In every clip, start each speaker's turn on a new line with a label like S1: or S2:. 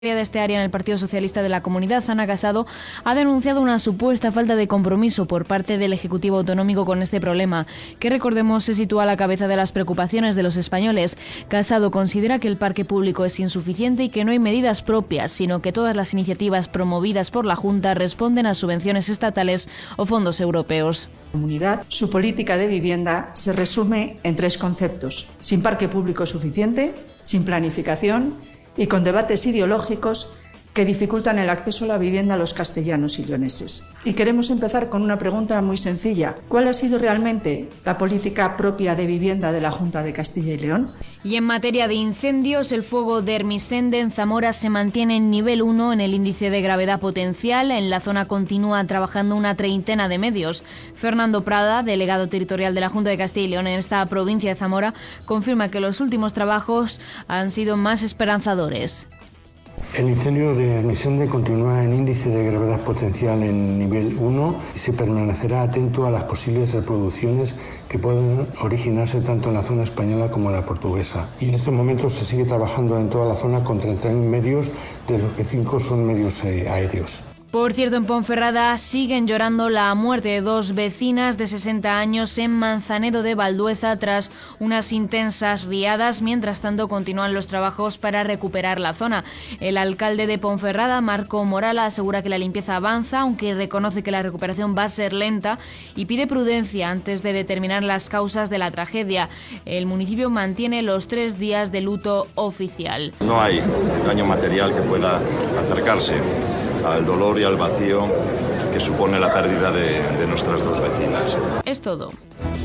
S1: De este área en el Partido Socialista de la Comunidad, Ana Casado, ha denunciado una supuesta falta de compromiso por parte del Ejecutivo Autonómico con este problema, que recordemos se sitúa a la cabeza de las preocupaciones de los españoles. Casado considera que el parque público es insuficiente y que no hay medidas propias, sino que todas las iniciativas promovidas por la Junta responden a subvenciones estatales o fondos europeos.
S2: Comunidad, su política de vivienda se resume en tres conceptos: sin parque público suficiente, sin planificación y con debates ideológicos que dificultan el acceso a la vivienda a los castellanos y leoneses. Y queremos empezar con una pregunta muy sencilla: ¿cuál ha sido realmente la política propia de vivienda de la Junta de Castilla y León?
S1: Y en materia de incendios, el fuego de Ermisende en Zamora se mantiene en nivel 1 en el índice de gravedad potencial. En la zona continúa trabajando una treintena de medios. Fernando Prada, delegado territorial de la Junta de Castilla y León en esta provincia de Zamora, confirma que los últimos trabajos han sido más esperanzadores.
S3: El incendio de Ermisende continúa en índice de gravedad potencial en nivel 1 y se permanecerá atento a las posibles reproducciones que pueden originarse tanto en la zona española como en la portuguesa. Y en estos momentos se sigue trabajando en toda la zona con 31 medios, de los que 5 son medios aéreos.
S1: Por cierto, en Ponferrada siguen llorando la muerte de dos vecinas de 60 años en Manzanedo de Valdueza tras unas intensas riadas. Mientras tanto, continúan los trabajos para recuperar la zona. El alcalde de Ponferrada, Marco Morala, asegura que la limpieza avanza, aunque reconoce que la recuperación va a ser lenta y pide prudencia antes de determinar las causas de la tragedia. El municipio mantiene los 3 días de luto oficial.
S4: No hay daño material que pueda acercarse al dolor y al vacío que supone la pérdida de nuestras dos vecinas.
S1: Es todo.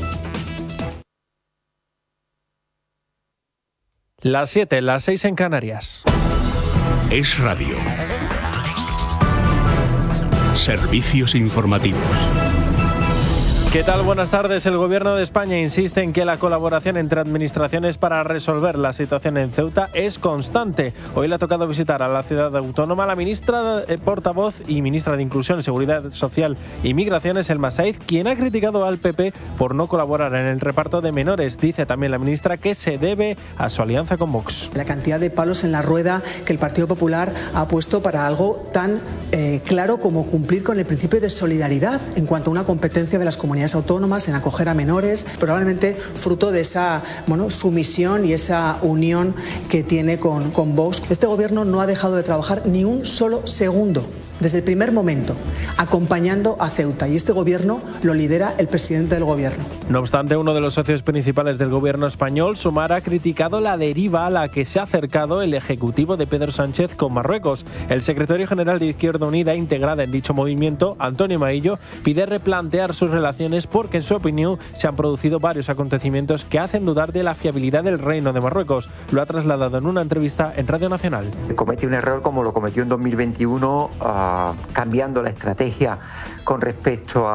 S5: Las 7, las 6 en Canarias.
S6: Es Radio. Servicios informativos.
S5: ¿Qué tal? Buenas tardes. El Gobierno de España insiste en que la colaboración entre administraciones para resolver la situación en Ceuta es constante. Hoy le ha tocado visitar a la ciudad autónoma la ministra portavoz y ministra de Inclusión, Seguridad Social y Migraciones, Elma Said, quien ha criticado al PP por no colaborar en el reparto de menores. Dice también la ministra que se debe a su alianza con Vox.
S7: La cantidad de palos en la rueda que el Partido Popular ha puesto para algo tan claro como cumplir con el principio de solidaridad en cuanto a una competencia de las comunidades autónomas en acoger a menores, probablemente fruto de esa sumisión y esa unión que tiene con Vox. Este gobierno no ha dejado de trabajar ni un solo segundo, desde el primer momento, acompañando a Ceuta, y este gobierno lo lidera el presidente del gobierno.
S5: No obstante, uno de los socios principales del gobierno español, Sumar, ha criticado la deriva a la que se ha acercado el ejecutivo de Pedro Sánchez con Marruecos. El secretario general de Izquierda Unida, integrada en dicho movimiento, Antonio Maillo, pide replantear sus relaciones porque, en su opinión, se han producido varios acontecimientos que hacen dudar de la fiabilidad del Reino de Marruecos. Lo ha trasladado en una entrevista en Radio Nacional.
S8: Comete un error como lo cometió en 2021, cambiando la estrategia con respecto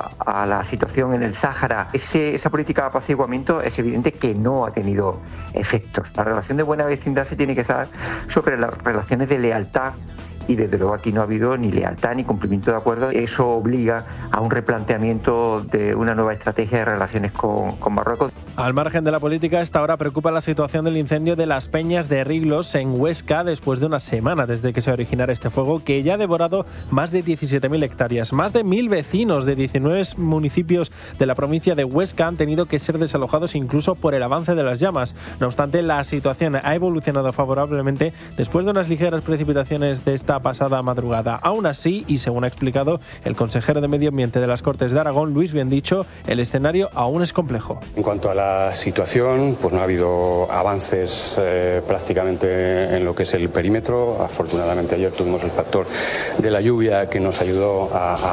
S8: a la situación en el Sáhara. Esa política de apaciguamiento es evidente que no ha tenido efectos. La relación de buena vecindad se tiene que dar sobre las relaciones de lealtad, y desde luego aquí no ha habido ni lealtad ni cumplimiento de acuerdos. Eso obliga a un replanteamiento de una nueva estrategia de relaciones con Marruecos.
S5: Al margen de la política, esta hora preocupa la situación del incendio de las Peñas de Riglos en Huesca después de una semana desde que se originara este fuego, que ya ha devorado más de 17.000 hectáreas. Más de 1.000 vecinos de 19 municipios de la provincia de Huesca han tenido que ser desalojados incluso por el avance de las llamas. No obstante, la situación ha evolucionado favorablemente después de unas ligeras precipitaciones de esta pasada madrugada. Aún así, y según ha explicado el consejero de Medio Ambiente de las Cortes de Aragón, Luis Biendicho, el escenario aún es complejo.
S9: En cuanto a la situación, pues no ha habido avances prácticamente en lo que es el perímetro. Afortunadamente ayer tuvimos el factor de la lluvia que nos ayudó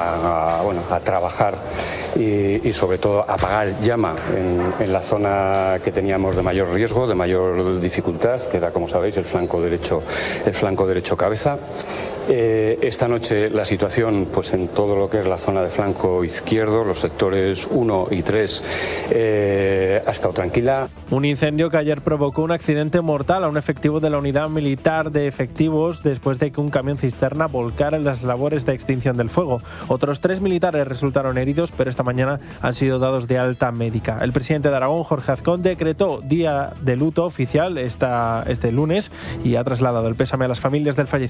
S9: a trabajar y sobre todo a apagar llama en la zona que teníamos de mayor riesgo, de mayor dificultad, que era, como sabéis, el flanco derecho cabeza. Esta noche la situación, pues en todo lo que es la zona de flanco izquierdo, los sectores 1 y 3, ha estado tranquila.
S5: Un incendio que ayer provocó un accidente mortal a un efectivo de la unidad militar de efectivos después de que un camión cisterna volcara en las labores de extinción del fuego. Otros 3 militares resultaron heridos, pero esta mañana han sido dados de alta médica. El presidente de Aragón, Jorge Azcón, decretó día de luto oficial este lunes y ha trasladado el pésame a las familias del fallecido.